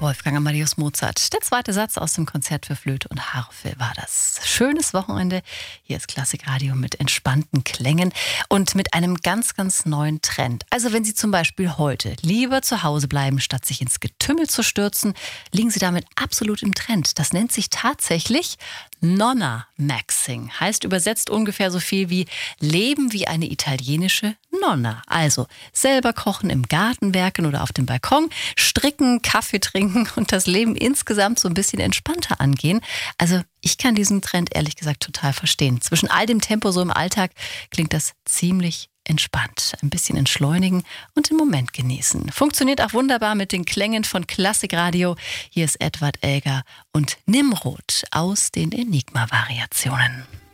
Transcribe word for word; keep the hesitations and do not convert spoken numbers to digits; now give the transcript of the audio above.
Wolfgang Amadeus Mozart. Der zweite Satz aus dem Konzert für Flöte und Harfe war das. Schönes Wochenende. Hier ist Klassikradio mit entspannten Klängen und mit einem ganz, ganz neuen Trend. Also wenn Sie zum Beispiel heute lieber zu Hause bleiben, statt sich ins Getümmel zu stürzen, liegen Sie damit absolut im Trend. Das nennt sich tatsächlich Nonna-Maxing. Heißt übersetzt ungefähr so viel wie Leben wie eine italienische Nonna. Also selber kochen, im Garten werken oder auf dem Balkon, stricken, Kaffee trinken und das Leben insgesamt so ein bisschen entspannter angehen. Also ich kann diesen Trend ehrlich gesagt total verstehen. Zwischen all dem Tempo so im Alltag klingt das ziemlich entspannt. Ein bisschen entschleunigen und den Moment genießen. Funktioniert auch wunderbar mit den Klängen von Klassikradio. Hier ist Edward Elgar und Nimrod aus den Enigma-Variationen.